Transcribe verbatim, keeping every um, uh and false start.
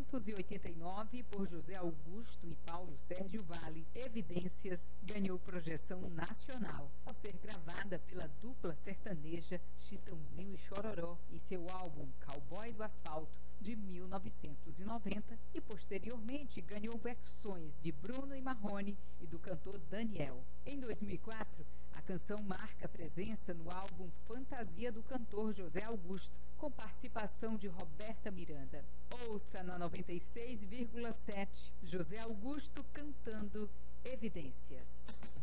novecentos e oitenta e nove, por José Augusto e Paulo Sérgio Vale, Evidências ganhou projeção nacional ao ser gravada pela dupla sertaneja Chitãozinho e Chororó em seu álbum Cowboy do Asfalto, de mil novecentos e noventa, e posteriormente ganhou versões de Bruno e Marrone e do cantor Daniel. Em dois mil e quatro, a canção marca presença no álbum Fantasia do cantor José Augusto, com participação de Roberta Miranda. Ouça na noventa e seis vírgula sete, José Augusto cantando Evidências.